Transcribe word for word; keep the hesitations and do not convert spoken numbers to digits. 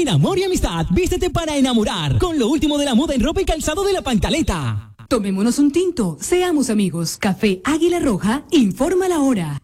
En Amor y Amistad, vístete para enamorar con lo último de la moda en ropa y calzado de la Pantaleta. Tomémonos un tinto, seamos amigos. Café Águila Roja, informa la hora.